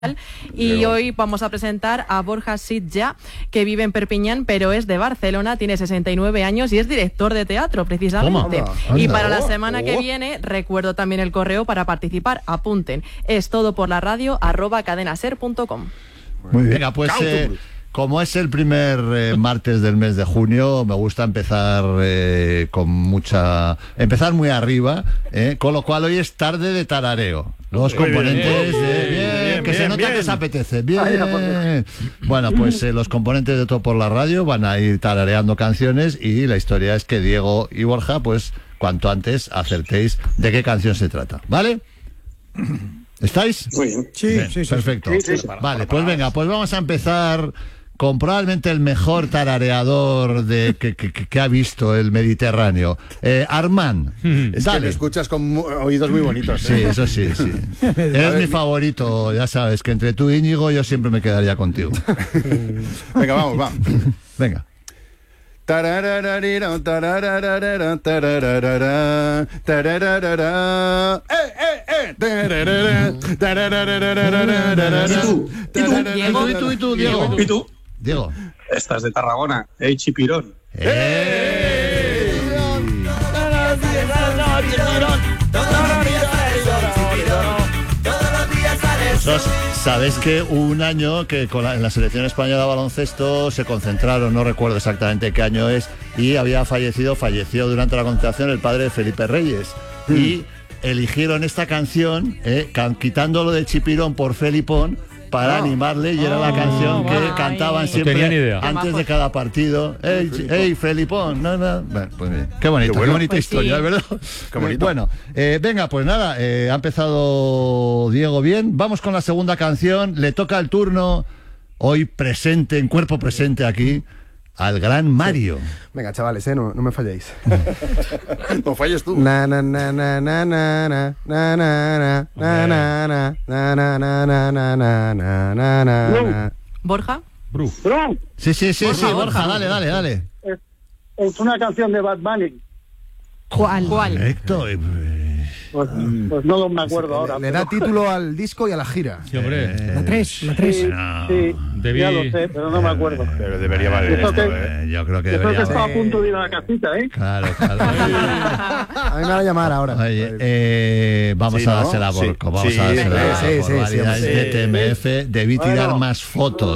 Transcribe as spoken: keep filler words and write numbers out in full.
Y Llegó. Hoy vamos a presentar a Borja Sitja, que vive en Perpiñán, pero es de Barcelona, tiene sesenta y nueve años y es director de teatro, precisamente. Toma, anda, y para la semana oh. que viene, recuerdo también el correo para participar. Apunten, es todo por la radio, arroba cadenaser punto com. Muy bien. Venga, pues eh, como es el primer eh, martes del mes de junio, me gusta empezar eh, con mucha... Empezar muy arriba, eh, con lo cual hoy es tarde de tarareo. Los muy componentes, bien, eh, bien, bien, que bien, se nota bien. Que se apetece. Bien. Ay, bueno, pues eh, los componentes de Todo por la Radio van a ir tarareando canciones y la historia es que Diego y Borja, pues cuanto antes acertéis de qué canción se trata, ¿vale? ¿Estáis? Muy bien. Sí, bien, sí, sí. Perfecto. Sí, sí, sí. Vale, pues venga, pues vamos a empezar con probablemente el mejor tarareador de, que, que, que ha visto el Mediterráneo. Eh, Armand, es dale. Que me escuchas con oídos muy bonitos. ¿eh? Sí, eso sí, sí. Eres mi favorito, ya sabes, que entre tú y Íñigo yo siempre me quedaría contigo. Venga, vamos, va. Venga. ¿Y tú? ¿Y tú, Diego? ¿Y tú? Diego. Esta es de Tarragona, ¡Ey, Chipirón! ¡Ey! Sabéis que hubo un año que con la, en la selección española de baloncesto se concentraron, no recuerdo exactamente qué año es, y había fallecido, falleció durante la concentración el padre de Felipe Reyes. Mm. Y eligieron esta canción, eh, can, quitándolo de Chipirón por Felipón, para oh. animarle, y era la canción que ay. cantaban siempre no antes de cada partido. ¡Ey, hey, Felipón! No, no. Bueno, pues bien. Qué bonito, qué, bueno. qué bonita pues historia, sí. ¿verdad? Qué bonito. Bueno, eh, venga, pues nada, eh, ha empezado Diego bien. Vamos con la segunda canción. Le toca el turno, hoy presente, en cuerpo presente aquí, al gran Mario. Sí. Venga, chavales, eh, no, no me falléis. No falles tú. Na na na na na na na na na na na na na na na na na. Borja. Bru. Sí, sí, sí, Borja, sí, Borja, Borja, dale, dale, dale. Es, es una canción de Bad Bunny. ¿Cuál? ¿Cuál? Correcto. Pues, pues no me acuerdo ahora. Le, le da título al disco y a la gira. Sí, hombre. Eh, la tres, la tres. Sí, no. sí Debí... ya lo sé, pero no me acuerdo. Pero debería valer esto. esto, Que, eh. Yo creo que yo debería creo que estaba valer. a punto de ir a la casita, ¿eh? Claro, claro. A mí me van a llamar ahora. Oye, eh, vamos sí, a ¿no? dársela a Borco. Sí, Vamos sí, a dársela sí, sí, por sí, variedades sí, de T M F. Debí tirar bueno. más fotos.